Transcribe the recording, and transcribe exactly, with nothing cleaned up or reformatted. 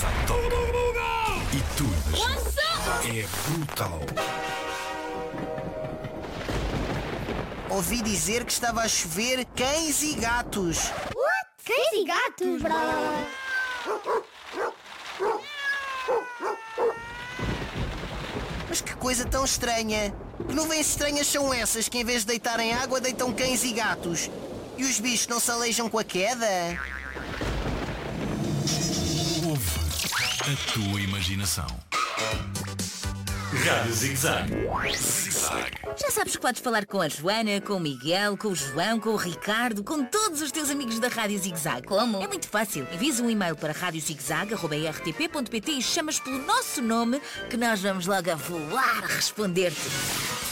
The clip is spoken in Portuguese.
sai top. E tu imaginas? É brutal. Ouvi dizer que estava a chover cães e gatos. What? Cães e gatos? Mas que coisa tão estranha. Que nuvens estranhas são essas que em vez de deitarem água deitam cães e gatos? E os bichos não se aleijam com a queda? Ouve a tua imaginação. Rádio Zig-Zag. Zig-Zag. Já sabes que podes falar com a Joana, com o Miguel, com o João, com o Ricardo, com todos os teus amigos da Rádio Zig-Zag. Como? É muito fácil. Envias um e-mail para rádio zigzag arroba r t p ponto p t e chamas pelo nosso nome que nós vamos logo a voar a responder-te.